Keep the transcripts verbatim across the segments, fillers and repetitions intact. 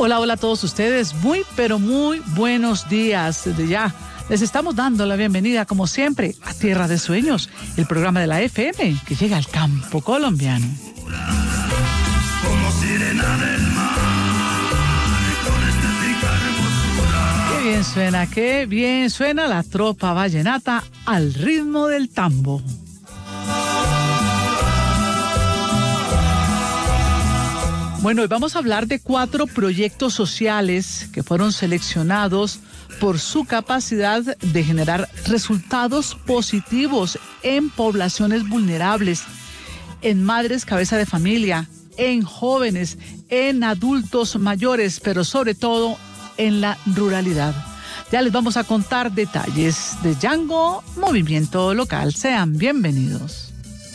Hola, hola a todos ustedes. Muy, pero muy buenos días. Desde ya les estamos dando la bienvenida, como siempre, a Tierra de Sueños, el programa de la F M que llega al campo colombiano. Como sirena del mar, con estética hermosura. Qué bien suena, qué bien suena la tropa vallenata al ritmo del tambo. Bueno, hoy vamos a hablar de cuatro proyectos sociales que fueron seleccionados por su capacidad de generar resultados positivos en poblaciones vulnerables, en madres cabeza de familia, en jóvenes, en adultos mayores, pero sobre todo en la ruralidad. Ya les vamos a contar detalles de Yango Movimiento Local. Sean bienvenidos.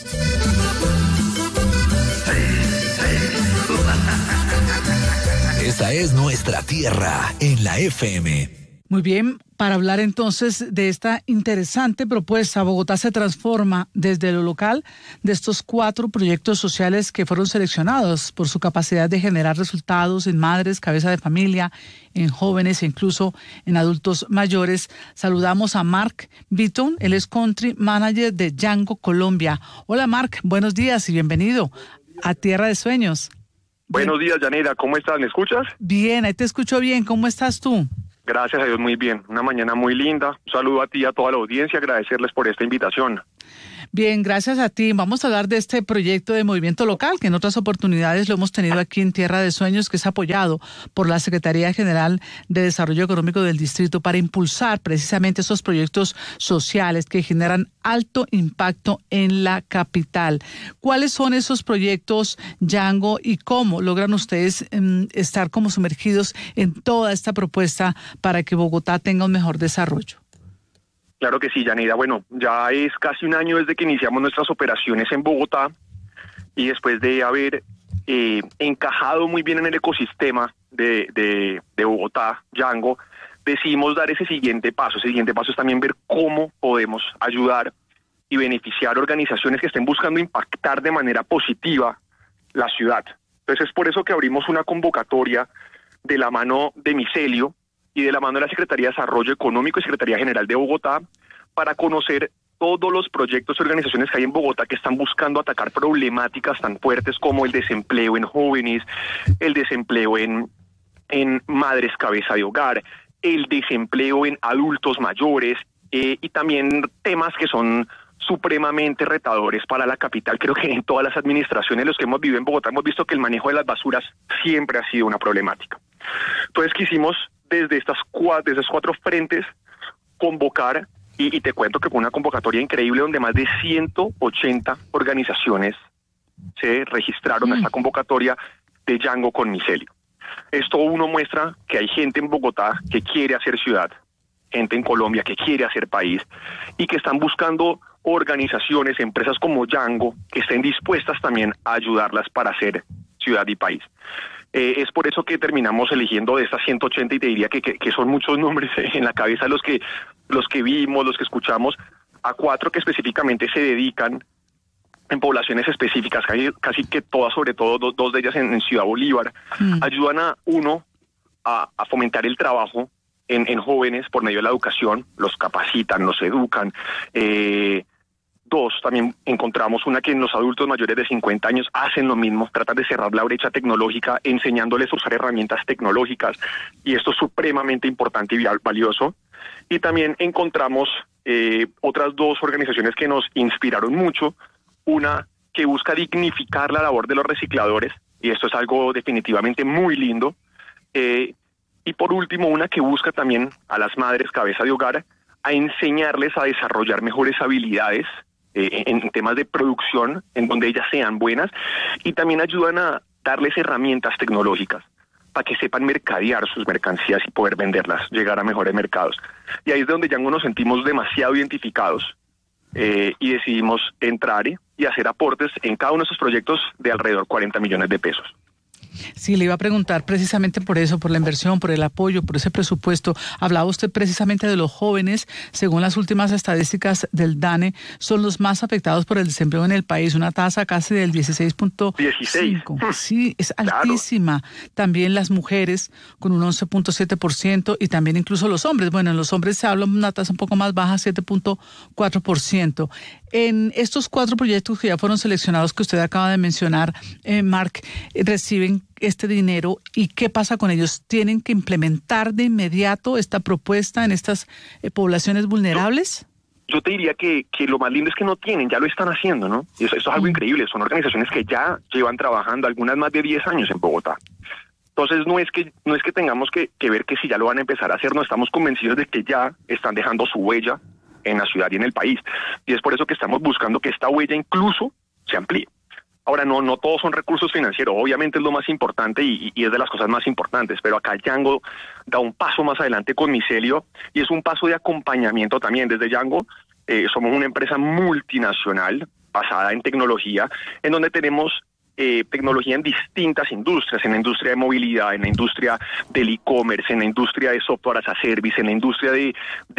Esta es nuestra tierra en la F M. Muy bien, para hablar entonces de esta interesante propuesta, Bogotá se transforma desde lo local, de estos cuatro proyectos sociales que fueron seleccionados por su capacidad de generar resultados en madres, cabeza de familia, en jóvenes e incluso en adultos mayores. Saludamos a Mark Beaton, él es Country Manager de Yango Colombia. Hola Mark, buenos días y bienvenido a Tierra de Sueños. Buenos días, Yanira, ¿cómo estás? ¿Me escuchas? Bien, ahí te escucho bien. ¿Cómo estás tú? Gracias a Dios, muy bien. Una mañana muy linda. Un saludo a ti y a toda la audiencia, agradecerles por esta invitación. Bien, gracias a ti. Vamos a hablar de este proyecto de movimiento local, que en otras oportunidades lo hemos tenido aquí en Tierra de Sueños, que es apoyado por la Secretaría General de Desarrollo Económico del Distrito para impulsar precisamente esos proyectos sociales que generan alto impacto en la capital. ¿Cuáles son esos proyectos, Yango, y cómo logran ustedes um, estar como sumergidos en toda esta propuesta para que Bogotá tenga un mejor desarrollo? Claro que sí, Yanira. Bueno, ya es casi un año desde que iniciamos nuestras operaciones en Bogotá y después de haber eh, encajado muy bien en el ecosistema de, de, de Bogotá, Yango, decidimos dar ese siguiente paso. Ese siguiente paso es también ver cómo podemos ayudar y beneficiar organizaciones que estén buscando impactar de manera positiva la ciudad. Entonces es por eso que abrimos una convocatoria de la mano de Micelio y de la mano de la Secretaría de Desarrollo Económico y Secretaría General de Bogotá para conocer todos los proyectos y organizaciones que hay en Bogotá que están buscando atacar problemáticas tan fuertes como el desempleo en jóvenes, el desempleo en, en madres cabeza de hogar, el desempleo en adultos mayores eh, y también temas que son supremamente retadores para la capital. Creo que en todas las administraciones, los que hemos vivido en Bogotá, hemos visto que el manejo de las basuras siempre ha sido una problemática. Entonces quisimos desde estas cuatro, desde esos cuatro frentes convocar, y, y te cuento que fue una convocatoria increíble donde más de ciento ochenta organizaciones se registraron mm. a esta convocatoria de Yango con Micelio. Esto uno muestra que hay gente en Bogotá que quiere hacer ciudad, gente en Colombia que quiere hacer país y que están buscando organizaciones, empresas como Yango que estén dispuestas también a ayudarlas para hacer ciudad y país. Eh, es por eso que terminamos eligiendo de estas ciento ochenta y te diría que, que, que son muchos nombres en la cabeza los que, los que vimos, los que escuchamos, a cuatro que específicamente se dedican en poblaciones específicas, casi, casi que todas, sobre todo dos, dos de ellas en, en Ciudad Bolívar, mm. ayudan a uno a, a fomentar el trabajo en, en jóvenes por medio de la educación, los capacitan, los educan. Eh, Dos, también encontramos una que en los adultos mayores de cincuenta años hacen lo mismo, tratan de cerrar la brecha tecnológica enseñándoles a usar herramientas tecnológicas y esto es supremamente importante y valioso. Y también encontramos eh, otras dos organizaciones que nos inspiraron mucho, una que busca dignificar la labor de los recicladores y esto es algo definitivamente muy lindo. Eh, y por último, una que busca también a las madres cabeza de hogar a enseñarles a desarrollar mejores habilidades Eh, en temas de producción, en donde ellas sean buenas, y también ayudan a darles herramientas tecnológicas para que sepan mercadear sus mercancías y poder venderlas, llegar a mejores mercados. Y ahí es donde ya nos sentimos demasiado identificados eh, y decidimos entrar y hacer aportes en cada uno de esos proyectos de alrededor cuarenta millones de pesos. Sí, le iba a preguntar precisamente por eso, por la inversión, por el apoyo, por ese presupuesto. Hablaba usted precisamente de los jóvenes. Según las últimas estadísticas del DANE, son los más afectados por el desempleo en el país, una tasa casi del dieciséis punto cinco. Sí, es altísima. Claro. También las mujeres con un once punto siete por ciento y también incluso los hombres. Bueno, en los hombres se habla de una tasa un poco más baja, siete punto cuatro por ciento. En estos cuatro proyectos que ya fueron seleccionados, que usted acaba de mencionar, eh, Mark, reciben este dinero y ¿qué pasa con ellos? ¿Tienen que implementar de inmediato esta propuesta en estas eh, poblaciones vulnerables? Yo, yo te diría que, que lo más lindo es que no tienen, ya lo están haciendo, ¿no? Y eso, eso es algo mm. increíble. Son organizaciones que ya llevan trabajando, algunas más de diez años en Bogotá. Entonces no es que no es que tengamos que, que ver que si ya lo van a empezar a hacer, no, estamos convencidos de que ya están dejando su huella en la ciudad y en el país. Y es por eso que estamos buscando que esta huella incluso se amplíe. Ahora, no no todos son recursos financieros, obviamente es lo más importante y, y es de las cosas más importantes, pero acá Django da un paso más adelante con Micelio y es un paso de acompañamiento también. Desde Django eh, somos una empresa multinacional basada en tecnología, en donde tenemos Eh, tecnología en distintas industrias, en la industria de movilidad, en la industria del e-commerce, en la industria de software as a service, en la industria de,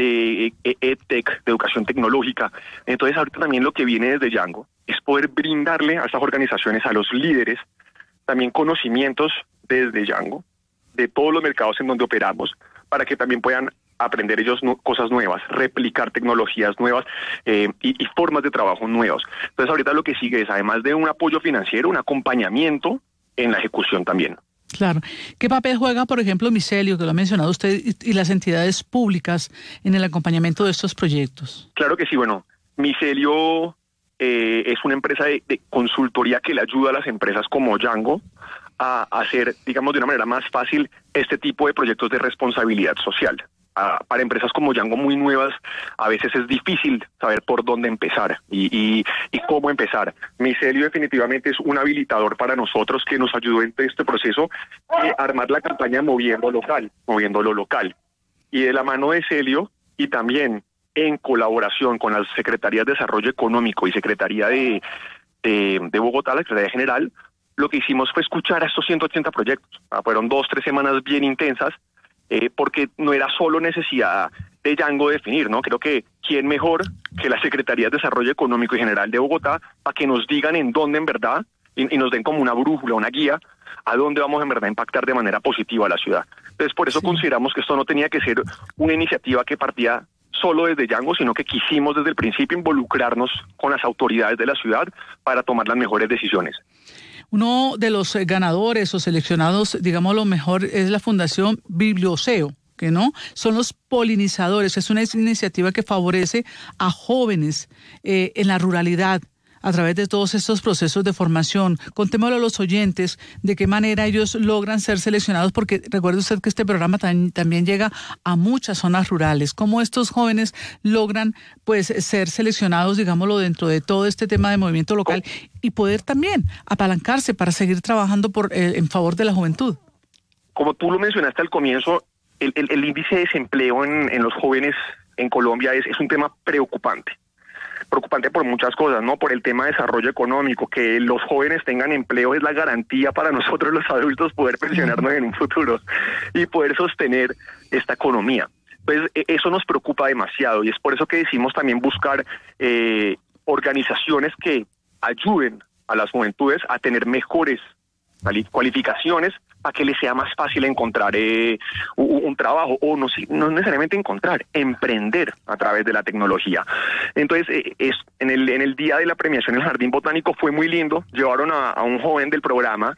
de eh, EdTech, de educación tecnológica. Entonces ahorita también lo que viene desde Django es poder brindarle a estas organizaciones, a los líderes, también conocimientos desde Django, de todos los mercados en donde operamos, para que también puedan aprender ellos no, cosas nuevas, replicar tecnologías nuevas eh, y, y formas de trabajo nuevas. Entonces ahorita lo que sigue es, además de un apoyo financiero, un acompañamiento en la ejecución también. Claro. ¿Qué papel juega, por ejemplo, Micelio, que lo ha mencionado usted, y, y las entidades públicas en el acompañamiento de estos proyectos? Claro que sí. Bueno, Micelio eh, es una empresa de, de consultoría que le ayuda a las empresas como Django a hacer, digamos, de una manera más fácil este tipo de proyectos de responsabilidad social. Para empresas como Django muy nuevas, a veces es difícil saber por dónde empezar y, y, y cómo empezar. Micelio definitivamente es un habilitador para nosotros que nos ayudó en este proceso de armar la campaña Moviendo Local, Moviendo lo Local. Y de la mano de Celio y también en colaboración con las Secretarías de Desarrollo Económico y Secretaría de, de, de Bogotá, la Secretaría General, lo que hicimos fue escuchar a estos ciento ochenta proyectos. Fueron dos, tres semanas bien intensas, Eh, porque no era solo necesidad de Django definir, ¿no? Creo que quién mejor que la Secretaría de Desarrollo Económico y General de Bogotá para que nos digan en dónde en verdad y, y nos den como una brújula, una guía a dónde vamos en verdad a impactar de manera positiva a la ciudad. Entonces por eso sí. Consideramos que esto no tenía que ser una iniciativa que partía solo desde Django, sino que quisimos desde el principio involucrarnos con las autoridades de la ciudad para tomar las mejores decisiones. Uno de los ganadores o seleccionados, digamos lo mejor, es la Fundación Biblioseo, que no son los polinizadores. Es una iniciativa que favorece a jóvenes eh, en la ruralidad a través de todos estos procesos de formación. Contémoslo a los oyentes de qué manera ellos logran ser seleccionados, porque recuerde usted que este programa tam- también llega a muchas zonas rurales. ¿Cómo estos jóvenes logran pues ser seleccionados, digámoslo, dentro de todo este tema de movimiento local y poder también apalancarse para seguir trabajando por eh, en favor de la juventud? Como tú lo mencionaste al comienzo, el, el, el índice de desempleo en, en los jóvenes en Colombia es, es un tema preocupante. Preocupante por muchas cosas, ¿no? Por el tema de desarrollo económico, que los jóvenes tengan empleo es la garantía para nosotros los adultos poder pensionarnos en un futuro y poder sostener esta economía. Pues eso nos preocupa demasiado y es por eso que decimos también buscar eh, organizaciones que ayuden a las juventudes a tener mejores cualificaciones para que les sea más fácil encontrar eh, un, un trabajo o no, no necesariamente encontrar, emprender a través de la tecnología. Entonces, eh, es, en, el, en el día de la premiación en el Jardín Botánico fue muy lindo, llevaron a, a un joven del programa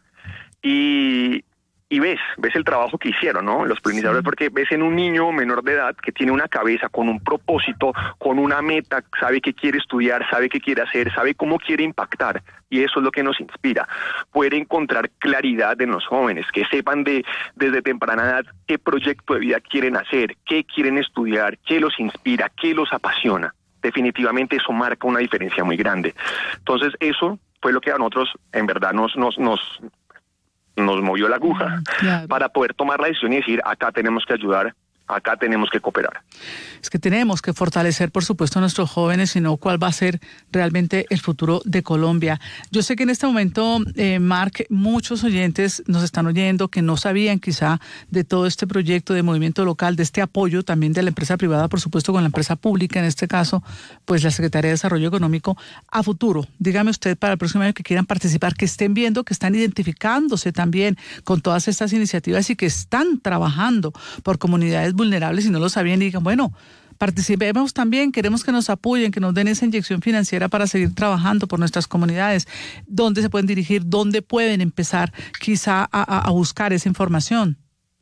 y... Y ves, ves el trabajo que hicieron, ¿no? Los polinizadores, sí. Porque ves en un niño menor de edad que tiene una cabeza con un propósito, con una meta, sabe qué quiere estudiar, sabe qué quiere hacer, sabe cómo quiere impactar. Y eso es lo que nos inspira. Poder encontrar claridad en los jóvenes, que sepan de desde temprana edad qué proyecto de vida quieren hacer, qué quieren estudiar, qué los inspira, qué los apasiona. Definitivamente eso marca una diferencia muy grande. Entonces eso fue lo que a nosotros en verdad nos... nos, nos nos movió la aguja, claro, para poder tomar la decisión y decir, acá tenemos que ayudar acá tenemos que cooperar. Es que tenemos que fortalecer, por supuesto, a nuestros jóvenes, sino cuál va a ser realmente el futuro de Colombia. Yo sé que en este momento, eh, Mark, muchos oyentes nos están oyendo que no sabían quizá de todo este proyecto de movimiento local, de este apoyo también de la empresa privada, por supuesto, con la empresa pública, en este caso, pues la Secretaría de Desarrollo Económico. A futuro, dígame usted, para el próximo año que quieran participar, que estén viendo, que están identificándose también con todas estas iniciativas y que están trabajando por comunidades vulnerables y no lo sabían y digan, bueno, participemos también, queremos que nos apoyen, que nos den esa inyección financiera para seguir trabajando por nuestras comunidades. ¿Dónde se pueden dirigir? ¿Dónde pueden empezar quizá a, a buscar esa información?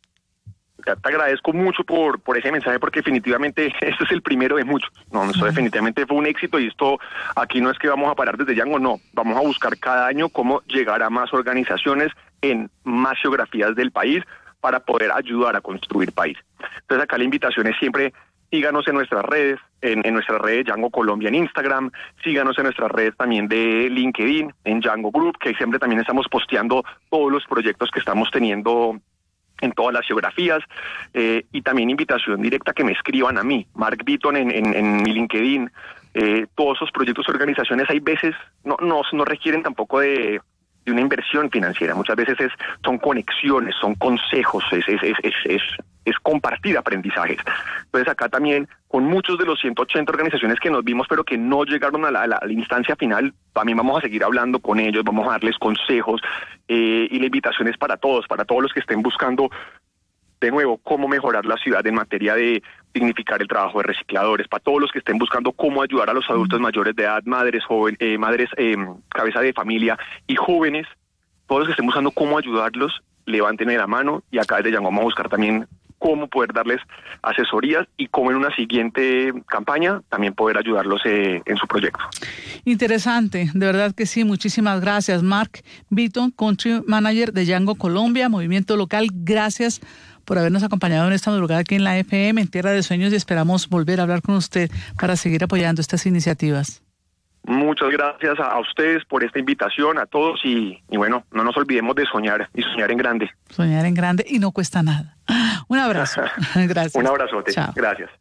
Te agradezco mucho por, por ese mensaje, porque definitivamente este es el primero de muchos. No, esto definitivamente fue un éxito, y esto aquí no es que vamos a parar desde Django, no. Vamos a buscar cada año cómo llegar a más organizaciones en más geografías del país para poder ayudar a construir país. Entonces acá la invitación es siempre: síganos en nuestras redes, en, en nuestras redes Django Colombia en Instagram, síganos en nuestras redes también de LinkedIn, en Django Group, que siempre también estamos posteando todos los proyectos que estamos teniendo en todas las geografías, eh, y también invitación directa que me escriban a mí, Mark Beaton, en, en, en mi LinkedIn. Eh, todos esos proyectos y organizaciones hay veces no, no, no requieren tampoco de, de una inversión financiera, muchas veces es, son conexiones, son consejos, es, es, es, es, es, es compartir aprendizajes. Entonces acá también, con muchos de los ciento ochenta organizaciones que nos vimos pero que no llegaron a la, a la, a la instancia final, también vamos a seguir hablando con ellos, vamos a darles consejos, eh, y la invitación es para todos, para todos los que estén buscando, de nuevo, cómo mejorar la ciudad en materia de dignificar el trabajo de recicladores, para todos los que estén buscando cómo ayudar a los adultos mayores de edad, madres, joven, eh, madres, eh, cabeza de familia y jóvenes, todos los que estén buscando cómo ayudarlos, levanten la mano, y acá desde Django vamos a buscar también cómo poder darles asesorías y cómo en una siguiente campaña también poder ayudarlos eh, en su proyecto. Interesante, de verdad que sí, muchísimas gracias. Mark Beaton, Country Manager de Django Colombia, Movimiento Local, gracias por habernos acompañado en esta madrugada aquí en la F M, en Tierra de Sueños, y esperamos volver a hablar con usted para seguir apoyando estas iniciativas. Muchas gracias a, a ustedes por esta invitación, a todos, y, y bueno, no nos olvidemos de soñar y soñar en grande. Soñar en grande y no cuesta nada. Un abrazo. Gracias. Un abrazote. Chao. Gracias.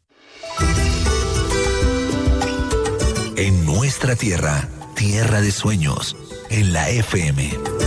En nuestra tierra, Tierra de Sueños, en la F M.